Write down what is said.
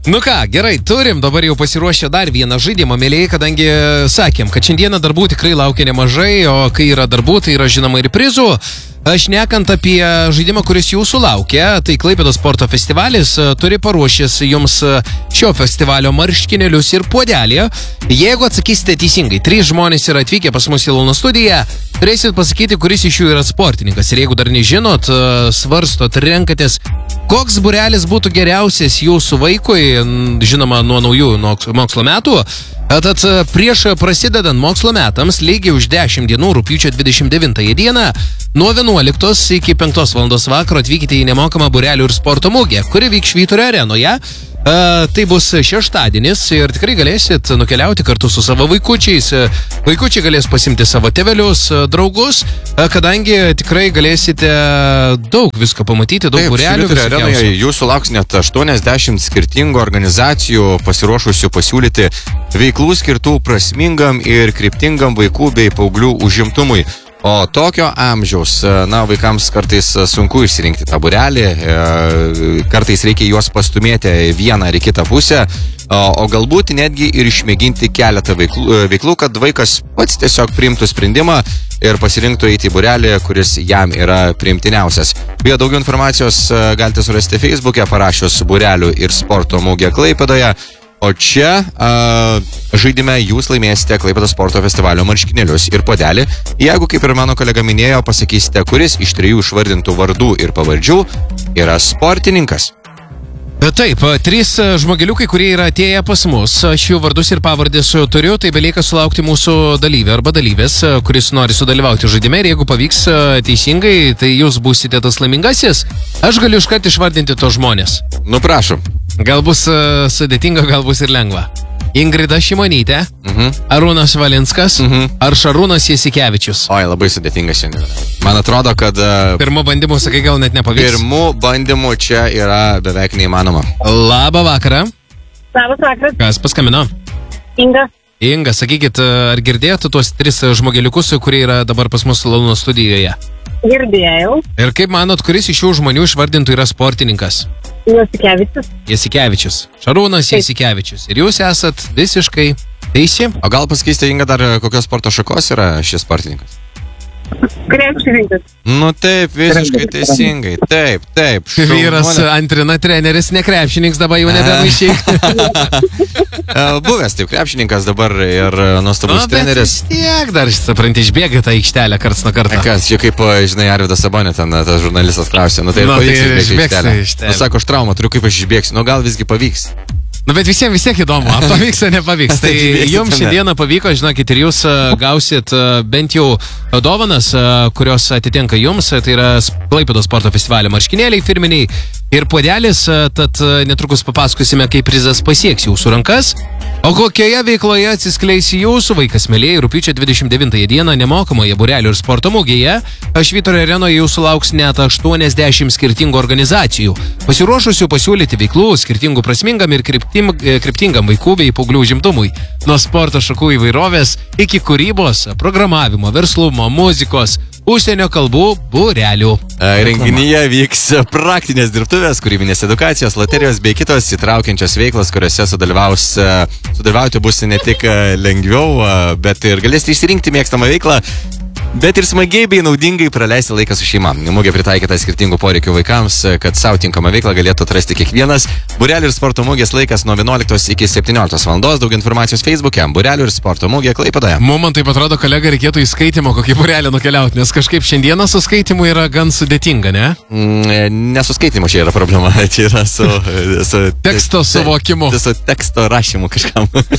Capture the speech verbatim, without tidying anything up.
Nu ką, gerai, turim dabar jau pasiruošę dar vieną žaidimą, mėlyjei, kadangi sakėm, kad šiandieną darbų tikrai laukia nemažai, o kai yra darbų, tai yra žinoma ir prizų. Šnekant apie žaidimą, kuris jūsų laukia, tai Klaipėdos sporto festivalis turi paruošęs jums šio festivalio marškinėlius ir puodelį. Jeigu atsakysite teisingai, trys žmonės yra atvykę pas mus į Launo studiją, turėsit pasakyti, kuris iš jų yra sportininkas. Ir jeigu dar nežinot, svarstot, renkatės, koks būrelis būtų geriausias jūsų vaikui, žinoma, nuo naujų mokslo metų. Tad prieš prasidedant mokslo metams, lygiai už dešimt dienų, rugpjūčio dvidešimt devintąją dieną, nuo vienuoliktos iki penktos valandos vakaro atvykite į nemokamą būrelių ir sporto mugę, kuri vyks Švyturio arenoje. Uh, tai bus šeštadienis ir tikrai galėsit nukeliauti kartu su savo vaikučiais. Vaikučiai galės pasimti savo tėvelius, draugus, kadangi tikrai galėsite daug visko pamatyti, daug būrelių. Švyturio arenoje jūsų lauks net aštuoniasdešimt skirtingų organizacijų pasiruošusių pasiūlyti veiklų skirtų prasmingam ir kryptingam vaikų bei paauglių užimtumui. O tokio amžiaus, na, vaikams kartais sunku išsirinkti tą būrelį, kartais reikia juos pastumėti vieną ar kitą pusę, o galbūt netgi ir išmėginti keletą veiklų, veiklų, kad vaikas pats tiesiog priimtų sprendimą ir pasirinktų eiti į būrelį, kuris jam yra priimtiniausias. Beje, daugiau informacijos galite surasti Facebook'e, parašius būrelių ir sporto mugė Klaipėdoje. O čia a, žaidime jūs laimėsite Klaipėdos sporto festivalio marškinėlius ir puodelį. Jeigu, kaip ir mano kolega minėjo, pasakysite, kuris iš trijų išvardintų vardų ir pavardžių yra sportininkas. Taip, trys žmogeliukai, kurie yra atėję pas mus, aš jų vardus ir pavardės turiu, tai belieka sulaukti mūsų dalyvį arba dalyvės, kuris nori sudalyvauti žaidime ir jeigu pavyks teisingai, tai jūs būsite tas laimingasis. Aš galiu iškart išvardinti tos žmonės. Nu, prašom. Gal bus sudėtinga, gal bus ir lengva. Ingrida Šimonytė, Mhm. Arūnas Valinskas Mhm. ar Šarūnas Jasikevičius. Oi, labai sudėtinga šiandien. Man atrodo, kad uh, Pirmo bandymu, sakai, gal net nepavyks. pirmų bandymų čia yra beveik neįmanoma. Labą vakarą. Labas vakaras, Kas paskambino? Inga. Inga, sakykit, ar girdėjote tuos tris žmogeliukus, kurie yra dabar pas mus Launo studijoje? Girdėjau. Ir kaip manot, kuris iš šių žmonių išvardintų yra sportininkas? Jasikevičius. Jasikevičius. Šarūnas Taip. Jasikevičius. Ir jūs esat visiškai teisi. O gal pasakysite, Inga, dar kokios sporto šakos yra šis sportininkas? Krepšininkas. Nu taip, visiškai teisingai. Taip, taip. Vyras šaunuolė. antrina treneris, ne krepšininkas, dabar jau nebemaišyk. E, Buvęs taip krepšininkas dabar ir nuostabus Nu, bet treneris. vis tiek dar, supranti, išbėga tą aikštelę karts nuo karto. Kas, čia kaip, žinai, Arvydas Sabonė, ten tas žurnalistas klausė, nu tai ir Nu, tai pavyks išbėgti išbėgsi aikštelę. aikštelę. Nu sako, aš traumą turiu, kaip aš išbėgsiu, nu gal visgi pavyks. Nu, bet visiems vis tiek įdomu, ar pavyks ar nepavyks. Tai Išbėgsit, jums ne? šiandieną pavyko, žinokit, ir jūs a, gausit a, bent jau dovanas, a, kurios atitenka jums. Tai yra Klaipėdos sporto festivalio marškinėliai firminiai ir puodelis. a, Tad a, netrukus papasakosime, kaip prizas pasieks jūsų rankas. O kokioje veikloje atsiskleis jūsų vaikas, mėlyjei, rugpjūčio dvidešimt devintąją dieną nemokamoje būrelių ir sporto mugėje. Švyturio arenoje jūsų lauks net aštuoniasdešimt skirtingų organizacijų, pasiruošusių pasiūlyti veiklų skirtingų prasmingam ir kryptim, kryptingam vaikų bei paauglių užimtumui. Nuo sporto šakų įvairovės iki kūrybos, programavimo, verslumo, muzikos, užsienio kalbų, būrelių. E, Renginyje vyks praktinės dirbtuvės, kūrybinės edukacijos, loterijos bei kitos įtraukiančios veiklos, kuriuose sudalyvaus, e, sudalyvauti bus ne tik e, lengviau, e, bet ir galėsite išsirinkti mėgstamą veiklą, bet ir smagiai bei naudingai praleisti laiką su šeima. Mugė pritaikyta skirtingų poreikių vaikams, kad savo tinkamą veiklą galėtų atrasti kiekvienas. Būrelių ir sporto mugės laikas nuo vienuoliktos iki septynioliktos valandos. Daug informacijos Facebook'e. Būrelių ir sporto mugė Klaipėdoje. Man taip atrodo, kolega, reikėtų į skaitimo kokį būrelį nukeliauti, nes kažkaip šiandieną su skaitimu yra gan sudėtinga, ne? Mm, nesuskaitimu čia yra problema, čia yra su, su Teksto suvokimu. Su teksto rašymu kažkam.